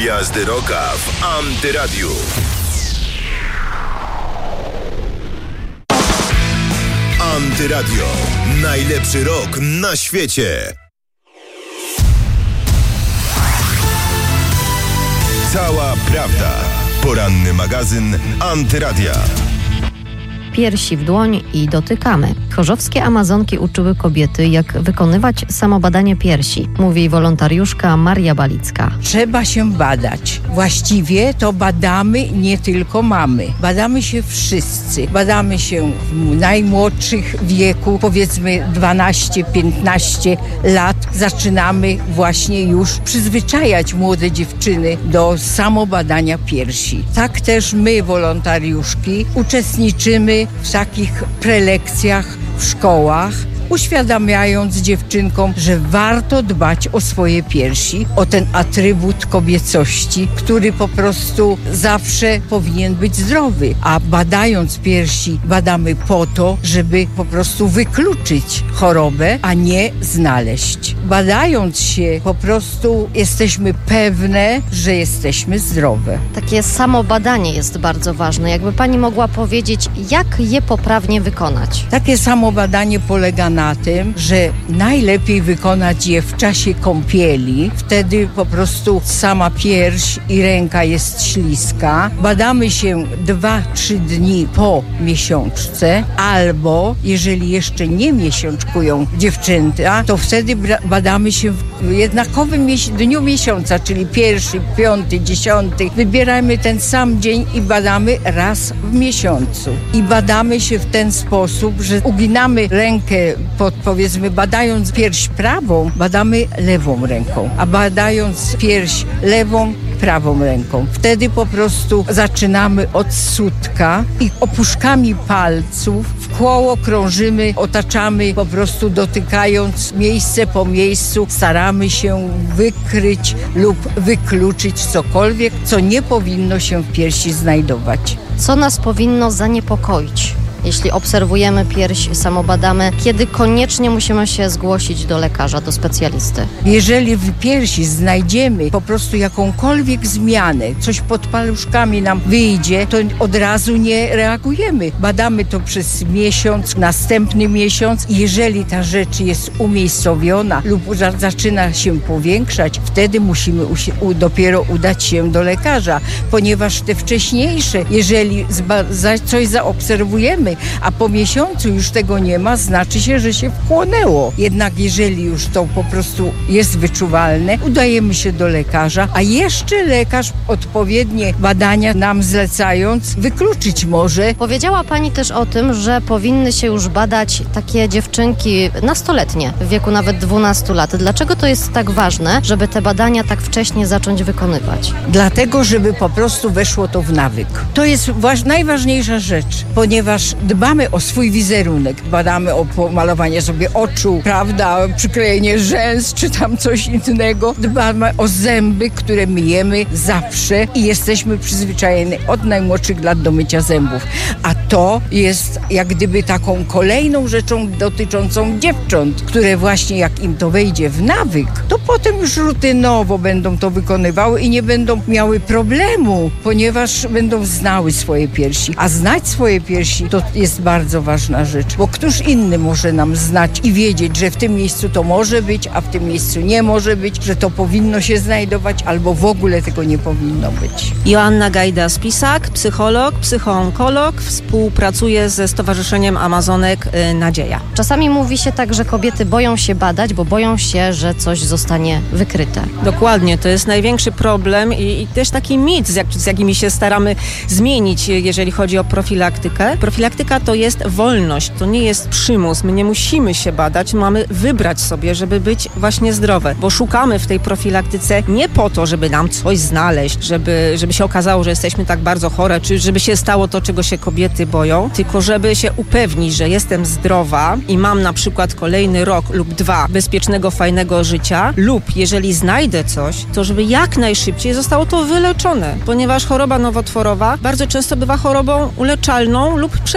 Gwiazdy Rocka w Antyradiu. Antyradio. Najlepszy rok na świecie. Cała prawda. Poranny magazyn Antyradia. Piersi w dłoń i dotykamy. Chorzowskie Amazonki uczyły kobiety, jak wykonywać samobadanie piersi, mówi wolontariuszka Maria Balicka. Trzeba się badać. Właściwie to badamy nie tylko mamy. Badamy się wszyscy. Badamy się w najmłodszych wieku, powiedzmy 12-15 lat. Zaczynamy właśnie już przyzwyczajać młode dziewczyny do samobadania piersi. Tak też my, wolontariuszki, uczestniczymy w takich prelekcjach w szkołach, uświadamiając dziewczynkom, że warto dbać o swoje piersi, o ten atrybut kobiecości, który po prostu zawsze powinien być zdrowy. A badając piersi, badamy po to, żeby po prostu wykluczyć chorobę, a nie znaleźć. Badając się, po prostu jesteśmy pewne, że jesteśmy zdrowe. Takie samobadanie jest bardzo ważne. Jakby pani mogła powiedzieć, jak je poprawnie wykonać? Takie samobadanie polega na tym, że najlepiej wykonać je w czasie kąpieli. Wtedy po prostu sama pierś i ręka jest śliska. Badamy się 2-3 dni po miesiączce, albo jeżeli jeszcze nie miesiączkują dziewczęta, to wtedy badamy się w jednakowym dniu miesiąca, czyli 1., 5., 10. Wybieramy ten sam dzień i badamy raz w miesiącu. I badamy się w ten sposób, że uginamy rękę powiedzmy, badając pierś prawą, badamy lewą ręką, a badając pierś lewą, prawą ręką. Wtedy po prostu zaczynamy od sutka i opuszkami palców w koło krążymy, otaczamy, po prostu dotykając miejsce po miejscu, staramy się wykryć lub wykluczyć cokolwiek, co nie powinno się w piersi znajdować. Co nas powinno zaniepokoić? Jeśli obserwujemy pierś, samobadamy, kiedy koniecznie musimy się zgłosić do lekarza, do specjalisty? Jeżeli w piersi znajdziemy po prostu jakąkolwiek zmianę, coś pod paluszkami nam wyjdzie, to od razu nie reagujemy. Badamy to przez miesiąc, następny miesiąc i jeżeli ta rzecz jest umiejscowiona lub zaczyna się powiększać, wtedy musimy dopiero udać się do lekarza, ponieważ te wcześniejsze, jeżeli coś zaobserwujemy, a po miesiącu już tego nie ma, znaczy się, że się wchłonęło. Jednak jeżeli już to po prostu jest wyczuwalne, udajemy się do lekarza, a jeszcze lekarz odpowiednie badania nam zlecając wykluczyć może. Powiedziała pani też o tym, że powinny się już badać takie dziewczynki nastoletnie, w wieku nawet 12 lat. Dlaczego to jest tak ważne, żeby te badania tak wcześnie zacząć wykonywać? Dlatego, żeby po prostu weszło to w nawyk. To jest najważniejsza rzecz, ponieważ dbamy o swój wizerunek, badamy o pomalowanie sobie oczu, prawda, przyklejenie rzęs, czy tam coś innego. Dbamy o zęby, które myjemy zawsze i jesteśmy przyzwyczajeni od najmłodszych lat do mycia zębów. A to jest jak gdyby taką kolejną rzeczą dotyczącą dziewcząt, które właśnie jak im to wejdzie w nawyk, to potem już rutynowo będą to wykonywały i nie będą miały problemu, ponieważ będą znały swoje piersi. A znać swoje piersi to jest bardzo ważna rzecz, bo któż inny może nam znać i wiedzieć, że w tym miejscu to może być, a w tym miejscu nie może być, że to powinno się znajdować, albo w ogóle tego nie powinno być. Joanna Gajda-Spisak, psycholog, psychoonkolog, współpracuje ze Stowarzyszeniem Amazonek Nadzieja. Czasami mówi się tak, że kobiety boją się badać, bo boją się, że coś zostanie wykryte. Dokładnie, to jest największy problem i też taki mit, z jakimi się staramy zmienić, jeżeli chodzi o profilaktykę. Profilaktyka to jest wolność, to nie jest przymus. My nie musimy się badać, mamy wybrać sobie, żeby być właśnie zdrowe, bo szukamy w tej profilaktyce nie po to, żeby nam coś znaleźć, żeby się okazało, że jesteśmy tak bardzo chore, czy żeby się stało to, czego się kobiety boją, tylko żeby się upewnić, że jestem zdrowa i mam na przykład kolejny rok lub 2 bezpiecznego, fajnego życia, lub jeżeli znajdę coś, to żeby jak najszybciej zostało to wyleczone, ponieważ choroba nowotworowa bardzo często bywa chorobą uleczalną lub przewlekłą.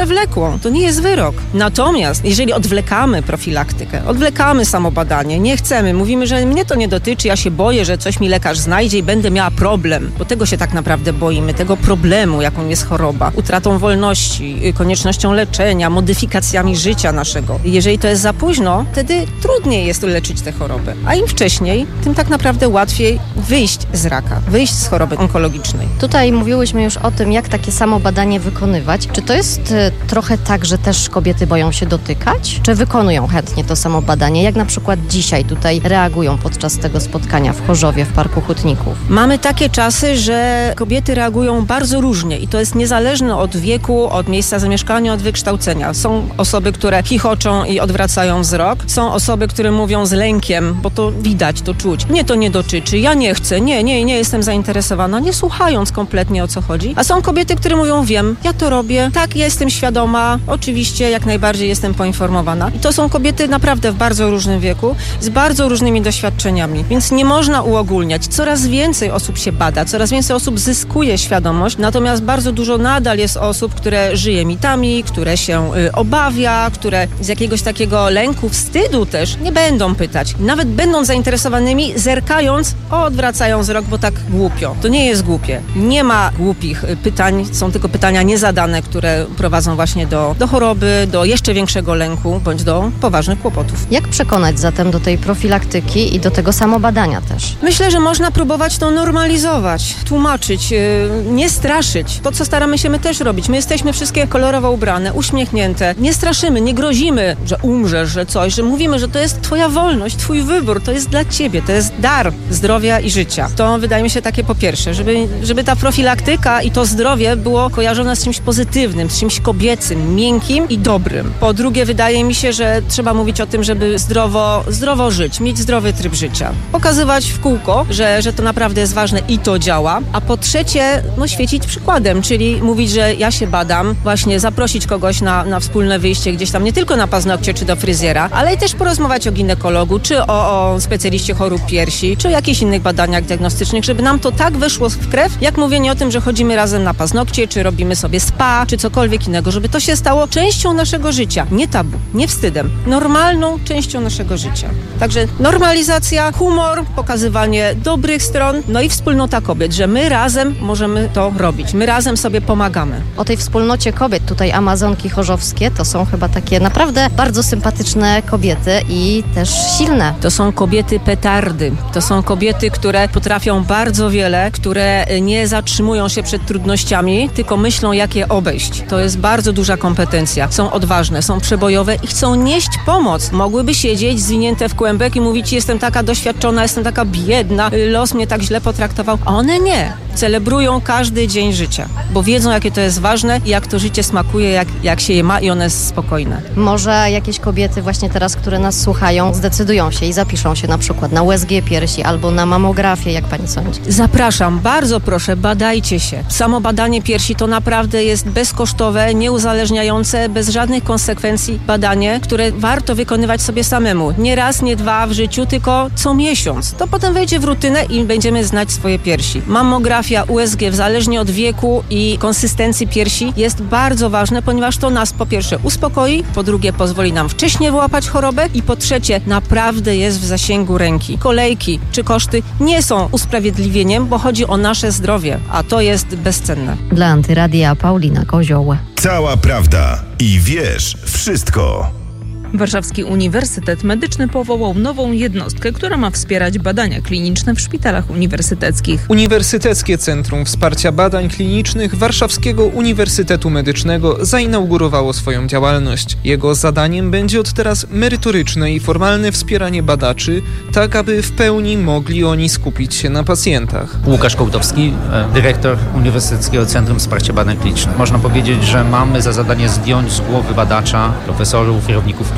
przewlekłą. To nie jest wyrok. Natomiast jeżeli odwlekamy profilaktykę, odwlekamy samobadanie, nie chcemy, mówimy, że mnie to nie dotyczy, ja się boję, że coś mi lekarz znajdzie i będę miała problem, bo tego się tak naprawdę boimy, tego problemu, jaką jest choroba, utratą wolności, koniecznością leczenia, modyfikacjami życia naszego. Jeżeli to jest za późno, wtedy trudniej jest leczyć tę chorobę, a im wcześniej, tym tak naprawdę łatwiej wyjść z raka, wyjść z choroby onkologicznej. Tutaj mówiłyśmy już o tym, jak takie samo badanie wykonywać. Czy to jest trochę tak, że też kobiety boją się dotykać? Czy wykonują chętnie to samo badanie? Jak na przykład dzisiaj tutaj reagują podczas tego spotkania w Chorzowie, w Parku Hutników? Mamy takie czasy, że kobiety reagują bardzo różnie i to jest niezależne od wieku, od miejsca zamieszkania, od wykształcenia. Są osoby, które chichoczą i odwracają wzrok. Są osoby, które mówią z lękiem, bo to widać, to czuć. Mnie to nie dotyczy, ja nie chcę, nie jestem zainteresowana, nie słuchając kompletnie, o co chodzi. A są kobiety, które mówią, wiem, ja to robię, tak, ja jestem świadoma, oczywiście jak najbardziej jestem poinformowana. I to są kobiety naprawdę w bardzo różnym wieku, z bardzo różnymi doświadczeniami, więc nie można uogólniać. Coraz więcej osób się bada, coraz więcej osób zyskuje świadomość, natomiast bardzo dużo nadal jest osób, które żyje mitami, które się obawia, które z jakiegoś takiego lęku, wstydu też nie będą pytać. Nawet będąc zainteresowanymi, zerkając, odwracają wzrok, bo tak głupio. To nie jest głupie. Nie ma głupich pytań, są tylko pytania niezadane, które prowadzą właśnie do choroby, do jeszcze większego lęku, bądź do poważnych kłopotów. Jak przekonać zatem do tej profilaktyki i do tego samobadania też? Myślę, że można próbować to normalizować, tłumaczyć, nie straszyć. To, co staramy się my też robić. My jesteśmy wszystkie kolorowo ubrane, uśmiechnięte. Nie straszymy, nie grozimy, że umrzesz, że coś, że mówimy, że to jest twoja wolność, twój wybór, to jest dla ciebie, to jest dar zdrowia i życia. To wydaje mi się takie po pierwsze, żeby ta profilaktyka i to zdrowie było kojarzone z czymś pozytywnym, z czymś kobiecym, miękkim i dobrym. Po drugie, wydaje mi się, że trzeba mówić o tym, żeby zdrowo żyć, mieć zdrowy tryb życia. Pokazywać w kółko, że to naprawdę jest ważne i to działa. A po trzecie, świecić przykładem, czyli mówić, że ja się badam, właśnie zaprosić kogoś na wspólne wyjście gdzieś tam, nie tylko na paznokcie czy do fryzjera, ale i też porozmawiać o ginekologu, czy o specjaliście chorób piersi, czy o jakichś innych badaniach diagnostycznych, żeby nam to tak weszło w krew, jak mówienie o tym, że chodzimy razem na paznokcie, czy robimy sobie spa, czy cokolwiek innego, żeby to się stało częścią naszego życia. Nie tabu, nie wstydem. Normalną częścią naszego życia. Także normalizacja, humor, pokazywanie dobrych stron, i wspólnota kobiet, że my razem możemy to robić. My razem sobie pomagamy. O tej wspólnocie kobiet, tutaj Amazonki chorzowskie, to są chyba takie naprawdę bardzo sympatyczne kobiety i też silne. To są kobiety petardy. To są kobiety, które potrafią bardzo wiele, które nie zatrzymują się przed trudnościami, tylko myślą, jak je obejść. To jest bardzo duża kompetencja. Są odważne, są przebojowe i chcą nieść pomoc. Mogłyby siedzieć zwinięte w kłębek i mówić, jestem taka doświadczona, jestem taka biedna, los mnie tak źle potraktował. A one nie. Celebrują każdy dzień życia, bo wiedzą, jakie to jest ważne i jak to życie smakuje, jak się je ma i one jest spokojne. Może jakieś kobiety właśnie teraz, które nas słuchają, zdecydują się i zapiszą się na przykład na USG piersi albo na mamografię, jak pani sądzi? Zapraszam, bardzo proszę, badajcie się. Samo badanie piersi to naprawdę jest bezkosztowe, nieuzależniające, bez żadnych konsekwencji badanie, które warto wykonywać sobie samemu. Nie raz, nie dwa w życiu, tylko co miesiąc. To potem wejdzie w rutynę i będziemy znać swoje piersi. Mamografia, USG, zależnie od wieku i konsystencji piersi jest bardzo ważne, ponieważ to nas po pierwsze uspokoi, po drugie pozwoli nam wcześniej wyłapać chorobę i po trzecie naprawdę jest w zasięgu ręki. Kolejki czy koszty nie są usprawiedliwieniem, bo chodzi o nasze zdrowie, a to jest bezcenne. Dla Antyradia Paulina Kozioł. Cała prawda i wiesz wszystko. Warszawski Uniwersytet Medyczny powołał nową jednostkę, która ma wspierać badania kliniczne w szpitalach uniwersyteckich. Uniwersyteckie Centrum Wsparcia Badań Klinicznych Warszawskiego Uniwersytetu Medycznego zainaugurowało swoją działalność. Jego zadaniem będzie od teraz merytoryczne i formalne wspieranie badaczy, tak aby w pełni mogli oni skupić się na pacjentach. Łukasz Kołtowski, dyrektor Uniwersyteckiego Centrum Wsparcia Badań Klinicznych. Można powiedzieć, że mamy za zadanie zdjąć z głowy badacza, profesorów, kierowników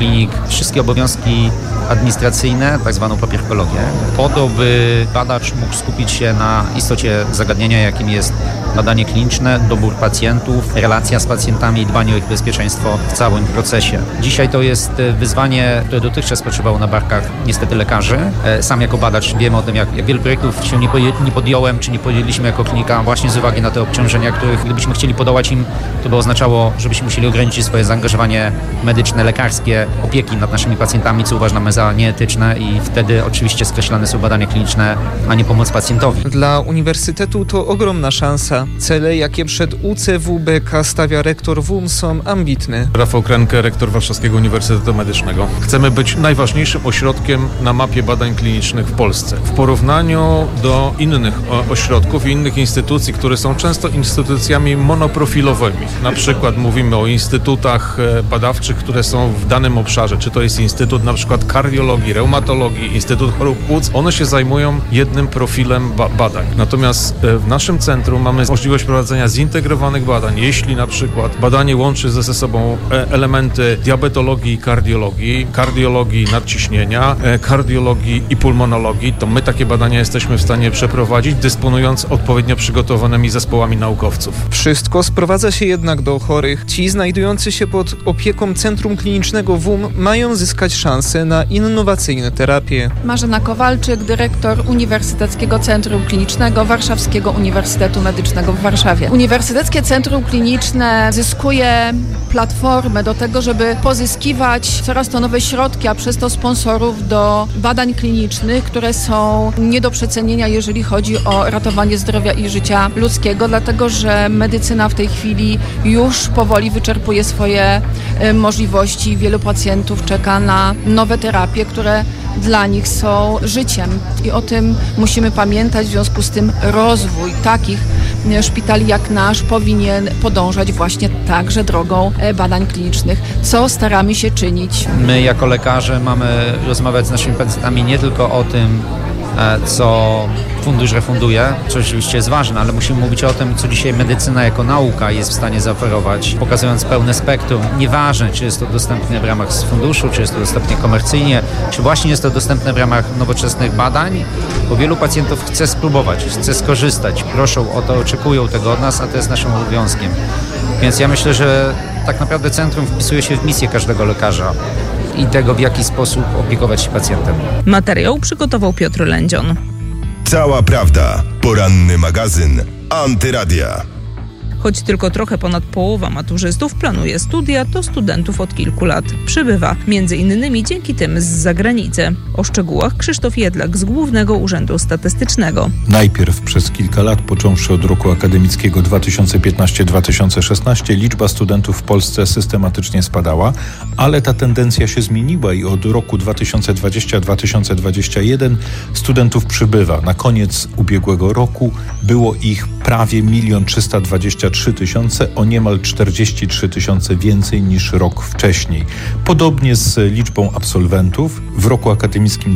klinik wszystkie obowiązki administracyjne, tak zwaną papierkologię, po to, by badacz mógł skupić się na istocie zagadnienia, jakim jest badanie kliniczne, dobór pacjentów, relacja z pacjentami i dbanie o ich bezpieczeństwo w całym procesie. Dzisiaj to jest wyzwanie, które dotychczas spoczywało na barkach niestety lekarzy. Sam jako badacz wiem o tym, jak wielu projektów się nie podjąłem, czy nie podjęliśmy jako klinika właśnie z uwagi na te obciążenia, których gdybyśmy chcieli podołać im, to by oznaczało, żebyśmy musieli ograniczyć swoje zaangażowanie medyczne, lekarskie, opieki nad naszymi pacjentami, co uważamy za nieetyczne i wtedy oczywiście skreślane są badania kliniczne, a nie pomoc pacjentowi. Dla Uniwersytetu to ogromna szansa. Cele, jakie przed UCWBK stawia rektor WUM, są ambitne. Rafał Krenke, rektor Warszawskiego Uniwersytetu Medycznego. Chcemy być najważniejszym ośrodkiem na mapie badań klinicznych w Polsce. W porównaniu do innych ośrodków i innych instytucji, które są często instytucjami monoprofilowymi. Na przykład mówimy o instytutach badawczych, które są w danym obszarze. Czy to jest Instytut na przykład kardiologii, reumatologii, Instytut Chorób Płuc. One się zajmują jednym profilem badań. Natomiast w naszym centrum mamy możliwość prowadzenia zintegrowanych badań. Jeśli na przykład badanie łączy ze sobą elementy diabetologii i kardiologii nadciśnienia, kardiologii i pulmonologii, to my takie badania jesteśmy w stanie przeprowadzić, dysponując odpowiednio przygotowanymi zespołami naukowców. Wszystko sprowadza się jednak do chorych. Ci znajdujący się pod opieką Centrum Klinicznego WUM mają zyskać szansę na innowacyjne terapie. Marzena Kowalczyk, dyrektor Uniwersyteckiego Centrum Klinicznego Warszawskiego Uniwersytetu Medycznego w Warszawie. Uniwersyteckie Centrum Kliniczne zyskuje platformę do tego, żeby pozyskiwać coraz to nowe środki, a przez to sponsorów do badań klinicznych, które są nie do przecenienia, jeżeli chodzi o ratowanie zdrowia i życia ludzkiego, dlatego że medycyna w tej chwili już powoli wyczerpuje swoje możliwości. Wielu pacjentów czeka na nowe terapie, które dla nich są życiem i o tym musimy pamiętać. W związku z tym rozwój takich szpitali jak nasz powinien podążać właśnie także drogą badań klinicznych, co staramy się czynić. My jako lekarze mamy rozmawiać z naszymi pacjentami nie tylko o tym, co fundusz refunduje, co oczywiście jest ważne, ale musimy mówić o tym, co dzisiaj medycyna jako nauka jest w stanie zaoferować, pokazując pełne spektrum. Nieważne, czy jest to dostępne w ramach z funduszu, czy jest to dostępne komercyjnie, czy właśnie jest to dostępne w ramach nowoczesnych badań, bo wielu pacjentów chce spróbować, chce skorzystać, proszą o to, oczekują tego od nas, a to jest naszym obowiązkiem. Więc ja myślę, że tak naprawdę centrum wpisuje się w misję każdego lekarza i tego, w jaki sposób opiekować się pacjentem. Materiał przygotował Piotr Lędzion. Cała prawda. Poranny magazyn Antyradia. Choć tylko trochę ponad połowa maturzystów planuje studia, to studentów od kilku lat przybywa. Między innymi dzięki tym z zagranicy. O szczegółach Krzysztof Jedlak z Głównego Urzędu Statystycznego. Najpierw przez kilka lat, począwszy od roku akademickiego 2015-2016, liczba studentów w Polsce systematycznie spadała, ale ta tendencja się zmieniła i od roku 2020-2021 studentów przybywa. Na koniec ubiegłego roku było ich prawie 1 323 000, o niemal 43 000 więcej niż rok wcześniej. Podobnie z liczbą absolwentów. W roku akademickim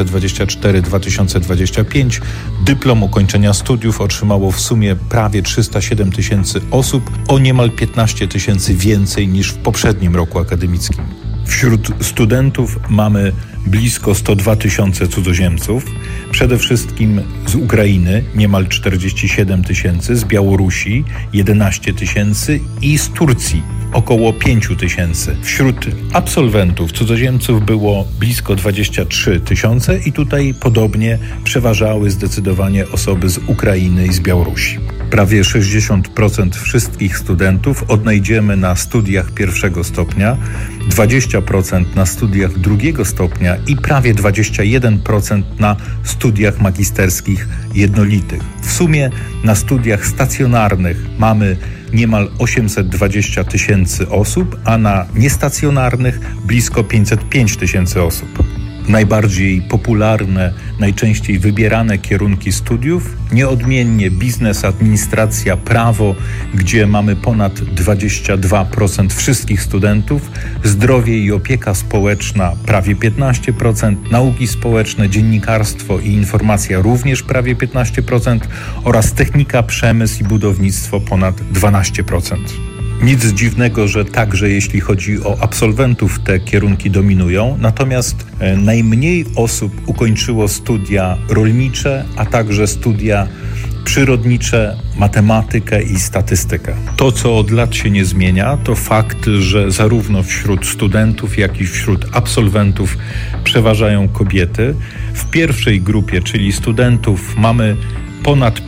2024-2025 dyplom ukończenia studiów otrzymało w sumie prawie 307 000 osób, o niemal 15 000 więcej niż w poprzednim roku akademickim. Wśród studentów mamy blisko 102 000 cudzoziemców, przede wszystkim z Ukrainy niemal 47 000, z Białorusi 11 000 i z Turcji około 5 000. Wśród absolwentów cudzoziemców było blisko 23 000 i tutaj podobnie przeważały zdecydowanie osoby z Ukrainy i z Białorusi. Prawie 60% wszystkich studentów odnajdziemy na studiach pierwszego stopnia, 20% na studiach drugiego stopnia i prawie 21% na studiach magisterskich jednolitych. W sumie na studiach stacjonarnych mamy niemal 820 000 osób, a na niestacjonarnych blisko 505 000 osób. Najbardziej popularne, najczęściej wybierane kierunki studiów, nieodmiennie biznes, administracja, prawo, gdzie mamy ponad 22% wszystkich studentów, zdrowie i opieka społeczna prawie 15%, nauki społeczne, dziennikarstwo i informacja również prawie 15% oraz technika, przemysł i budownictwo ponad 12%. Nic dziwnego, że także jeśli chodzi o absolwentów te kierunki dominują, natomiast najmniej osób ukończyło studia rolnicze, a także studia przyrodnicze, matematykę i statystykę. To, co od lat się nie zmienia, to fakt, że zarówno wśród studentów, jak i wśród absolwentów przeważają kobiety. W pierwszej grupie, czyli studentów, mamy ponad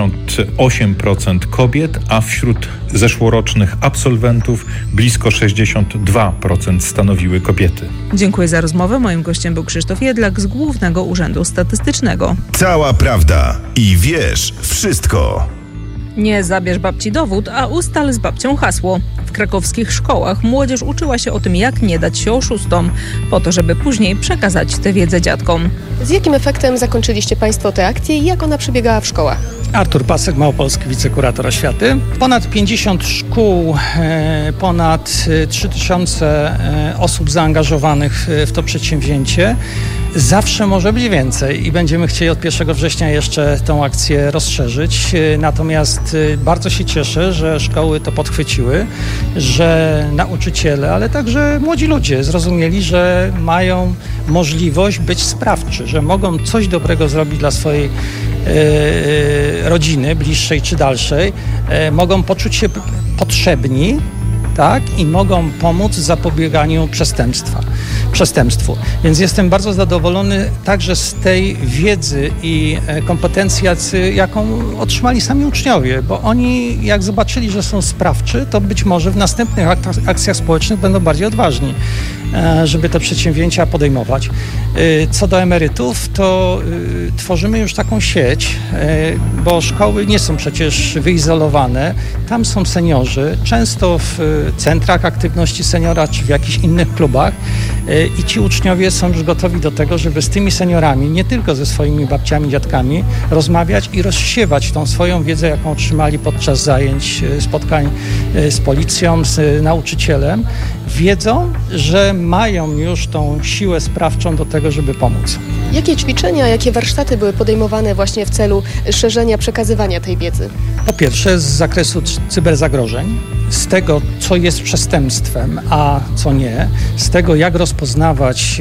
58% kobiet, a wśród zeszłorocznych absolwentów blisko 62% stanowiły kobiety. Dziękuję za rozmowę. Moim gościem był Krzysztof Jedlak z Głównego Urzędu Statystycznego. Cała prawda i wiesz wszystko. Nie zabierz babci dowód, a ustal z babcią hasło. W krakowskich szkołach młodzież uczyła się o tym, jak nie dać się oszustom, po to, żeby później przekazać tę wiedzę dziadkom. Z jakim efektem zakończyliście Państwo tę akcję i jak ona przebiegała w szkołach? Artur Pasek, Małopolski, wicekurator oświaty. Ponad 50 szkół, ponad 3000 osób zaangażowanych w to przedsięwzięcie. Zawsze może być więcej i będziemy chcieli od 1 września jeszcze tę akcję rozszerzyć. Natomiast bardzo się cieszę, że szkoły to podchwyciły, że nauczyciele, ale także młodzi ludzie zrozumieli, że mają możliwość być sprawczy, że mogą coś dobrego zrobić dla swojej rodziny, bliższej czy dalszej, mogą poczuć się potrzebni, tak, i mogą pomóc w zapobieganiu przestępstwu. Więc jestem bardzo zadowolony także z tej wiedzy i kompetencji, jaką otrzymali sami uczniowie, bo oni jak zobaczyli, że są sprawczy, to być może w następnych akcjach społecznych będą bardziej odważni, żeby te przedsięwzięcia podejmować. Co do emerytów, to tworzymy już taką sieć, bo szkoły nie są przecież wyizolowane. Tam są seniorzy, często w centrach aktywności seniora czy w jakichś innych klubach i ci uczniowie są już gotowi do tego, żeby z tymi seniorami, nie tylko ze swoimi babciami, dziadkami, rozmawiać i rozsiewać tą swoją wiedzę, jaką otrzymali podczas zajęć, spotkań z policją, z nauczycielem. Wiedzą, że mają już tą siłę sprawczą do tego, żeby pomóc. Jakie ćwiczenia, jakie warsztaty były podejmowane właśnie w celu szerzenia, przekazywania tej wiedzy? Po pierwsze z zakresu cyberzagrożeń, z tego, co jest przestępstwem, a co nie, z tego, jak rozpoznawać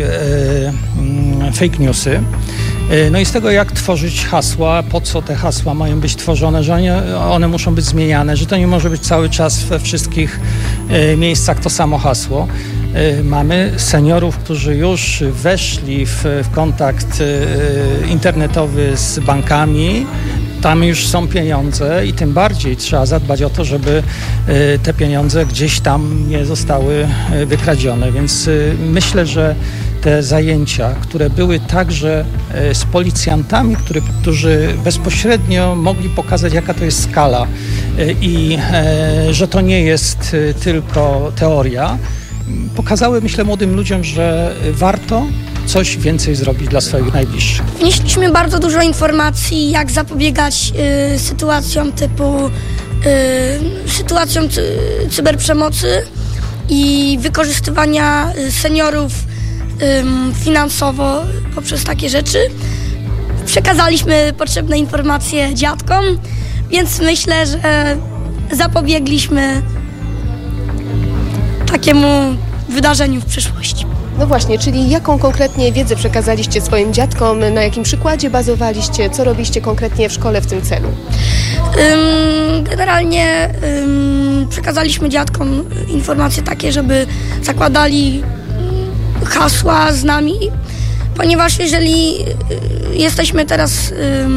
fake newsy, no i z tego, jak tworzyć hasła, po co te hasła mają być tworzone, że one muszą być zmieniane, że to nie może być cały czas we wszystkich miejscach to samo hasło. Mamy seniorów, którzy już weszli w kontakt internetowy z bankami. Tam już są pieniądze i tym bardziej trzeba zadbać o to, żeby te pieniądze gdzieś tam nie zostały wykradzione. Więc myślę, że te zajęcia, które były także z policjantami, którzy bezpośrednio mogli pokazać, jaka to jest skala i że to nie jest tylko teoria, pokazały, myślę, młodym ludziom, że warto coś więcej zrobić dla swoich najbliższych. Wnieśliśmy bardzo dużo informacji, jak zapobiegać sytuacjom typu cyberprzemocy i wykorzystywania seniorów finansowo poprzez takie rzeczy. Przekazaliśmy potrzebne informacje dziadkom, więc myślę, że zapobiegliśmy takiemu wydarzeniu w przyszłości. No właśnie, czyli jaką konkretnie wiedzę przekazaliście swoim dziadkom, na jakim przykładzie bazowaliście, co robiliście konkretnie w szkole w tym celu? Generalnie przekazaliśmy dziadkom informacje takie, żeby zakładali hasła z nami, ponieważ jeżeli jesteśmy teraz,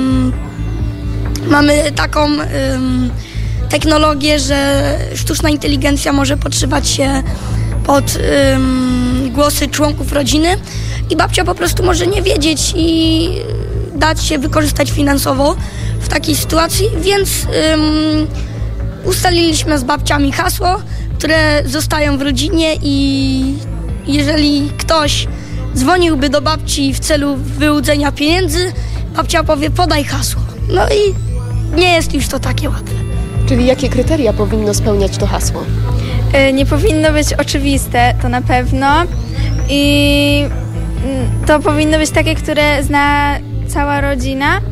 mamy taką technologię, że sztuczna inteligencja może podszywać się pod głosy członków rodziny i babcia po prostu może nie wiedzieć i dać się wykorzystać finansowo w takiej sytuacji, więc ustaliliśmy z babciami hasło, które zostają w rodzinie i jeżeli ktoś dzwoniłby do babci w celu wyłudzenia pieniędzy, babcia powie: podaj hasło. No i nie jest już to takie łatwe. Czyli jakie kryteria powinno spełniać to hasło? Nie powinno być oczywiste, to na pewno. I to powinno być takie, które zna cała rodzina,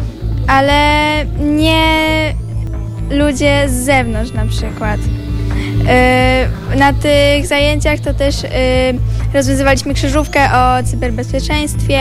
ale nie ludzie z zewnątrz na przykład. Na tych zajęciach to też rozwiązywaliśmy krzyżówkę o cyberbezpieczeństwie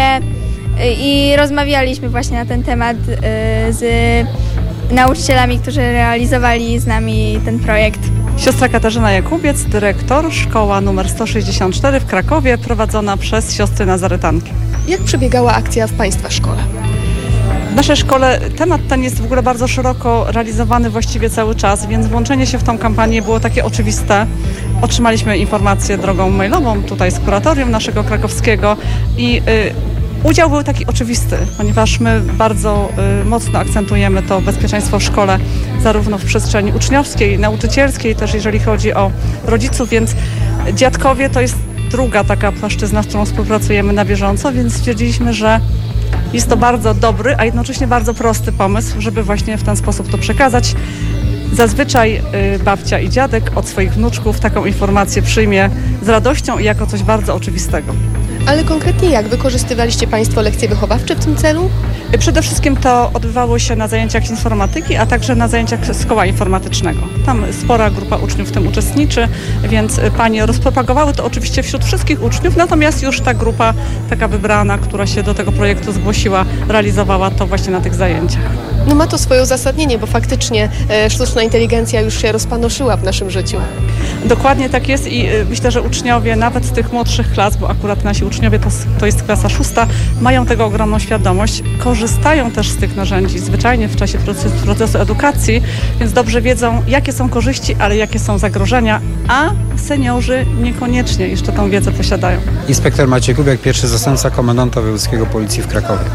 i rozmawialiśmy właśnie na ten temat z nauczycielami, którzy realizowali z nami ten projekt. Siostra Katarzyna Jakubiec, dyrektor, szkoła numer 164 w Krakowie, prowadzona przez siostry nazaretanki. Jak przebiegała akcja w Państwa szkole? W naszej szkole temat ten jest w ogóle bardzo szeroko realizowany właściwie cały czas, więc włączenie się w tą kampanię było takie oczywiste. Otrzymaliśmy informację drogą mailową tutaj z kuratorium naszego krakowskiego i udział był taki oczywisty, ponieważ my bardzo mocno akcentujemy to bezpieczeństwo w szkole, zarówno w przestrzeni uczniowskiej, nauczycielskiej, też jeżeli chodzi o rodziców, więc dziadkowie to jest druga taka płaszczyzna, z którą współpracujemy na bieżąco, więc stwierdziliśmy, że jest to bardzo dobry, a jednocześnie bardzo prosty pomysł, żeby właśnie w ten sposób to przekazać. Zazwyczaj babcia i dziadek od swoich wnuczków taką informację przyjmie z radością i jako coś bardzo oczywistego. Ale konkretnie jak wykorzystywaliście Państwo lekcje wychowawcze w tym celu? Przede wszystkim to odbywało się na zajęciach z informatyki, a także na zajęciach z koła informatycznego. Tam spora grupa uczniów w tym uczestniczy, więc panie rozpropagowały to oczywiście wśród wszystkich uczniów, natomiast już ta grupa taka wybrana, która się do tego projektu zgłosiła, realizowała to właśnie na tych zajęciach. No ma to swoje uzasadnienie, bo faktycznie sztuczna inteligencja już się rozpanoszyła w naszym życiu. Dokładnie tak jest i myślę, że uczniowie nawet z tych młodszych klas, bo akurat nasi uczniowie to jest klasa 6, mają tego ogromną świadomość, korzystają też z tych narzędzi zwyczajnie w czasie procesu edukacji, więc dobrze wiedzą, jakie są korzyści, ale jakie są zagrożenia, a seniorzy niekoniecznie jeszcze tą wiedzę posiadają. Inspektor Maciej Kubiak, pierwszy zastępca komendanta wojewódzkiego Policji w Krakowie.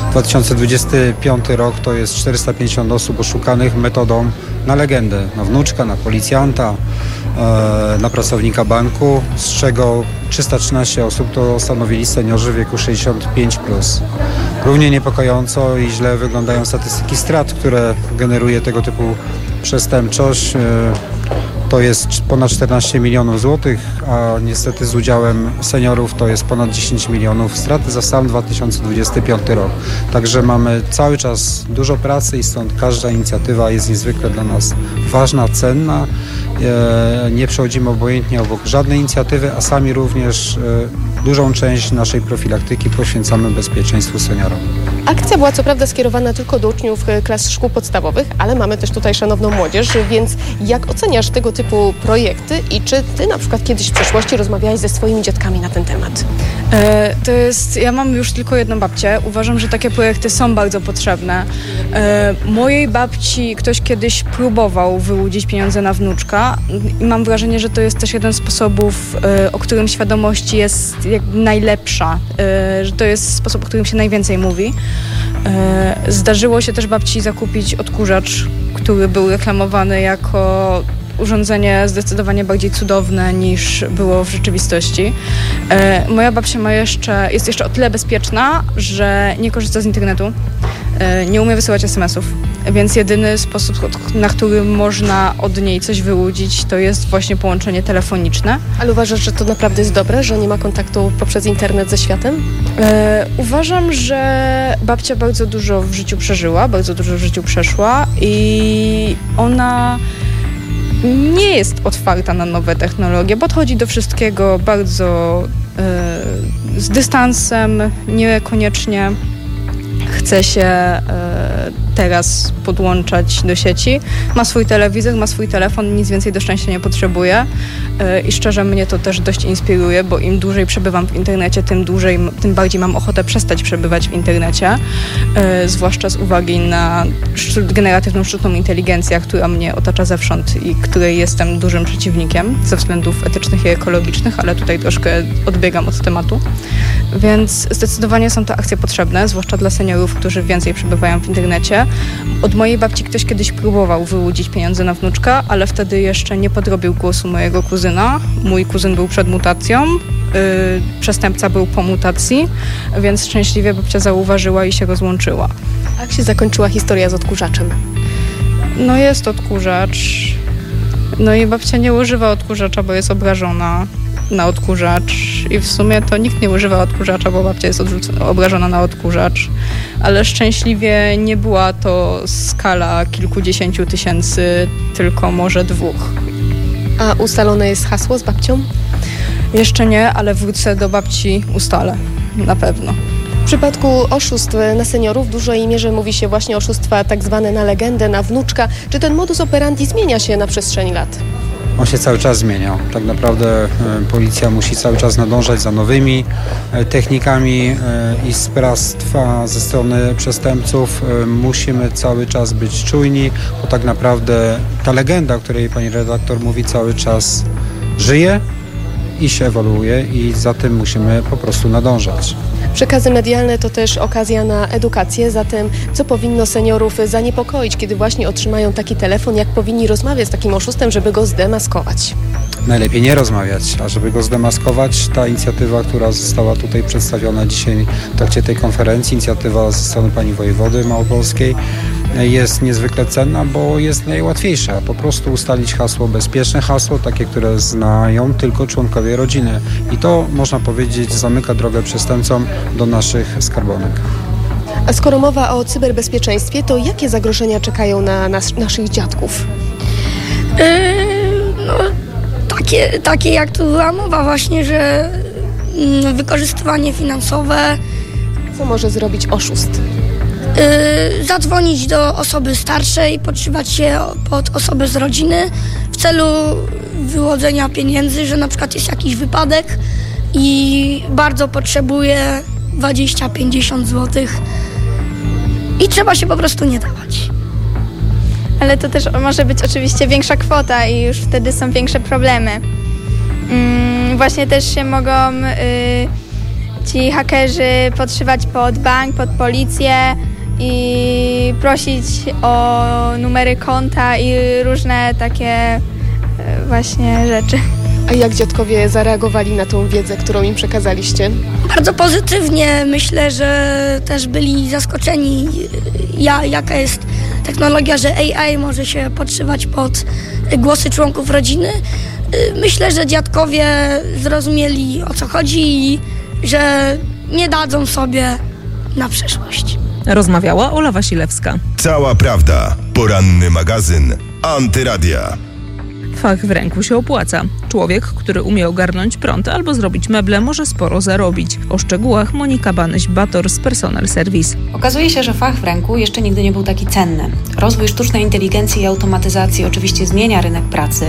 2025 rok to jest 450 osób oszukanych metodą na legendę, na wnuczka, na policjanta, na pracownika banku, z czego 313 osób to stanowili seniorzy w wieku 65+. Równie niepokojąco i źle wyglądają statystyki strat, które generuje tego typu przestępczość. To jest ponad 14 milionów złotych, a niestety z udziałem seniorów to jest ponad 10 milionów straty za sam 2025 rok. Także mamy cały czas dużo pracy i stąd każda inicjatywa jest niezwykle dla nas ważna, cenna. Nie przechodzimy obojętnie obok żadnej inicjatywy, a sami również dużą część naszej profilaktyki poświęcamy bezpieczeństwu seniorów. Akcja była co prawda skierowana tylko do uczniów klas szkół podstawowych, ale mamy też tutaj szanowną młodzież, więc jak oceniasz tego typu projekty i czy ty na przykład kiedyś w przeszłości rozmawiałeś ze swoimi dziadkami na ten temat? Ja mam już tylko jedną babcię. Uważam, że takie projekty są bardzo potrzebne. Mojej babci ktoś kiedyś próbował wyłudzić pieniądze na wnuczka i mam wrażenie, że to jest też jeden z sposobów, o którym świadomość jest jakby najlepsza, że to jest sposób, o którym się najwięcej mówi. Zdarzyło się też babci zakupić odkurzacz, który był reklamowany jako urządzenie zdecydowanie bardziej cudowne niż było w rzeczywistości. Moja babcia jest jeszcze o tyle bezpieczna, że nie korzysta z internetu, nie umie wysyłać SMS-ów, więc jedyny sposób, na który można od niej coś wyłudzić, to jest właśnie połączenie telefoniczne. Ale uważasz, że to naprawdę jest dobre, że nie ma kontaktu poprzez internet ze światem? Uważam, że babcia bardzo dużo w życiu przeżyła, bardzo dużo w życiu przeszła i ona nie jest otwarta na nowe technologie, podchodzi do wszystkiego bardzo z dystansem, niekoniecznie chce się teraz podłączać do sieci. Ma swój telewizor, ma swój telefon, nic więcej do szczęścia nie potrzebuje i szczerze mnie to też dość inspiruje, bo im dłużej przebywam w internecie, tym bardziej mam ochotę przestać przebywać w internecie, zwłaszcza z uwagi na generatywną sztuczną inteligencję, która mnie otacza zewsząd i której jestem dużym przeciwnikiem ze względów etycznych i ekologicznych, ale tutaj troszkę odbiegam od tematu. Więc zdecydowanie są to akcje potrzebne, zwłaszcza dla seniorów, którzy więcej przebywają w internecie. Od mojej babci ktoś kiedyś próbował wyłudzić pieniądze na wnuczka, ale wtedy jeszcze nie podrobił głosu mojego kuzyna. Mój kuzyn był przed mutacją, przestępca był po mutacji, więc szczęśliwie babcia zauważyła i się rozłączyła. A jak się zakończyła historia z odkurzaczem? No jest odkurzacz. No i babcia nie używa odkurzacza, bo jest obrażona na odkurzacz i w sumie to nikt nie używa odkurzacza, bo babcia jest obrażona na odkurzacz, ale szczęśliwie nie była to skala kilkudziesięciu tysięcy, tylko może 2. A ustalone jest hasło z babcią? Jeszcze nie, ale wrócę do babci, ustalę. Na pewno. W przypadku oszustw na seniorów w dużej mierze mówi się właśnie oszustwa tak zwane na legendę, na wnuczka. Czy ten modus operandi zmienia się na przestrzeni lat? On się cały czas zmienia. Tak naprawdę policja musi cały czas nadążać za nowymi technikami i sprawstwa ze strony przestępców. Musimy cały czas być czujni, bo tak naprawdę ta legenda, o której pani redaktor mówi, cały czas żyje i się ewoluuje i za tym musimy po prostu nadążać. Przekazy medialne to też okazja na edukację, zatem co powinno seniorów zaniepokoić, kiedy właśnie otrzymają taki telefon, jak powinni rozmawiać z takim oszustem, żeby go zdemaskować? Najlepiej nie rozmawiać, a żeby go zdemaskować, ta inicjatywa, która została tutaj przedstawiona dzisiaj w trakcie tej konferencji, inicjatywa ze strony pani wojewody małopolskiej, jest niezwykle cenna, bo jest najłatwiejsza. Po prostu ustalić hasło, bezpieczne hasło, takie, które znają tylko członkowie rodziny. I to, można powiedzieć, zamyka drogę przestępcom do naszych skarbonek. A skoro mowa o cyberbezpieczeństwie, to jakie zagrożenia czekają na naszych dziadków? Takie jak tu była mowa właśnie, że wykorzystywanie finansowe. Co może zrobić oszust? Zadzwonić do osoby starszej, podszywać się pod osobę z rodziny w celu wyłudzenia pieniędzy, że na przykład jest jakiś wypadek i bardzo potrzebuje 20-50 zł i trzeba się po prostu nie dawać. Ale to też może być oczywiście większa kwota i już wtedy są większe problemy. Właśnie też się mogą ci hakerzy podszywać pod bank, pod policję i prosić o numery konta i różne takie właśnie rzeczy. A jak dziadkowie zareagowali na tą wiedzę, którą im przekazaliście? Bardzo pozytywnie. Myślę, że też byli zaskoczeni, jaka jest technologia, że AI może się podszywać pod głosy członków rodziny. Myślę, że dziadkowie zrozumieli, o co chodzi i że nie dadzą sobie na przyszłość. Rozmawiała Ola Wasilewska. Cała prawda. Poranny magazyn Antyradia. Fach w ręku się opłaca. Człowiek, który umie ogarnąć prąd albo zrobić meble, może sporo zarobić. O szczegółach Monika Banyś-Bator z Personal Service. Okazuje się, że fach w ręku jeszcze nigdy nie był taki cenny. Rozwój sztucznej inteligencji i automatyzacji oczywiście zmienia rynek pracy,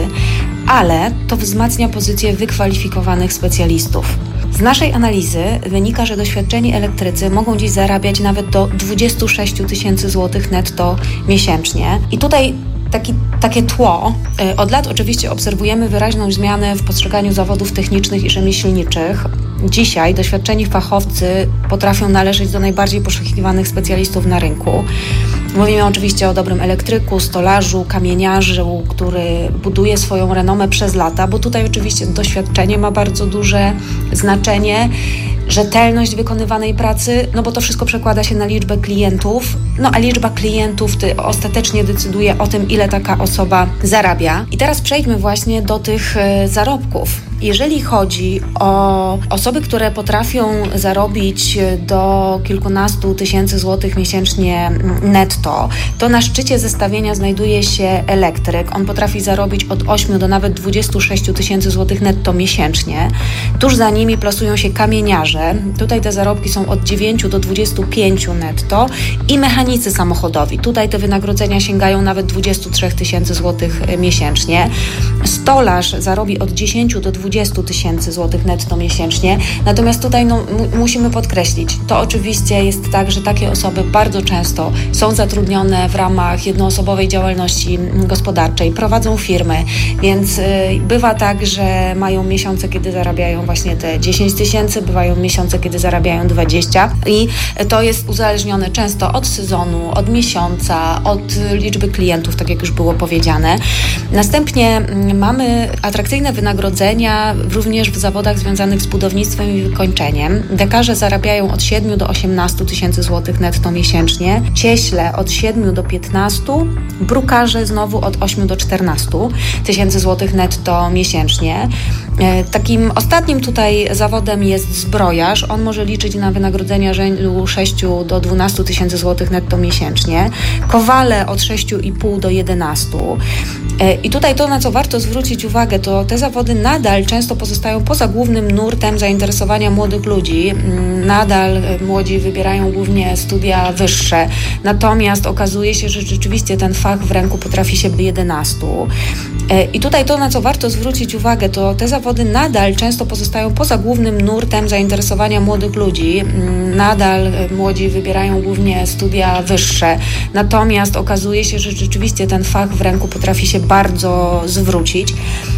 ale to wzmacnia pozycję wykwalifikowanych specjalistów. Z naszej analizy wynika, że doświadczeni elektrycy mogą dziś zarabiać nawet do 26 000 złotych netto miesięcznie. I tutaj takie tło. Od lat oczywiście obserwujemy wyraźną zmianę w postrzeganiu zawodów technicznych i rzemieślniczych. Dzisiaj doświadczeni fachowcy potrafią należeć do najbardziej poszukiwanych specjalistów na rynku. Mówimy oczywiście o dobrym elektryku, stolarzu, kamieniarzu, który buduje swoją renomę przez lata, bo tutaj oczywiście doświadczenie ma bardzo duże znaczenie, rzetelność wykonywanej pracy, no bo to wszystko przekłada się na liczbę klientów, no a liczba klientów ostatecznie decyduje o tym, ile taka osoba zarabia. I teraz przejdźmy właśnie do tych zarobków. Jeżeli chodzi o osoby, które potrafią zarobić do kilkunastu tysięcy złotych miesięcznie netto, to na szczycie zestawienia znajduje się elektryk. On potrafi zarobić od 8 do nawet 26 000 złotych netto miesięcznie. Tuż za nimi plasują się kamieniarze. Tutaj te zarobki są od 9 do 25 netto i mechanicy samochodowi. Tutaj te wynagrodzenia sięgają nawet 23 000 złotych miesięcznie. Stolarz zarobi od 10 do 20 000 złotych netto miesięcznie. Natomiast tutaj musimy podkreślić, to oczywiście jest tak, że takie osoby bardzo często są zatrudnione w ramach jednoosobowej działalności gospodarczej, prowadzą firmy, więc bywa tak, że mają miesiące, kiedy zarabiają właśnie te 10 000, bywają miesiące, kiedy zarabiają 20 i to jest uzależnione często od sezonu, od miesiąca, od liczby klientów, tak jak już było powiedziane. Następnie mamy atrakcyjne wynagrodzenia również w zawodach związanych z budownictwem i wykończeniem. Dekarze zarabiają od 7 do 18 000 złotych netto miesięcznie, cieśle od 7 do 15, brukarze znowu od 8 do 14 000 złotych netto miesięcznie. Takim ostatnim tutaj zawodem jest zbrojarz. On może liczyć na wynagrodzenia rzędu 6 do 12 tysięcy złotych netto miesięcznie. Kowale od 6,5 do 11. I tutaj to, na co warto zwrócić uwagę, to te zawody nadal często pozostają poza głównym nurtem zainteresowania młodych ludzi. Nadal młodzi wybierają głównie studia wyższe. Natomiast okazuje się, że rzeczywiście ten fach w ręku potrafi się 11. I tutaj to, na co warto zwrócić uwagę, to te zawody nadal często pozostają poza głównym nurtem zainteresowania młodych ludzi. Nadal młodzi wybierają głównie studia wyższe. Natomiast okazuje się, że rzeczywiście ten fach w ręku potrafi się bardzo zwrócić.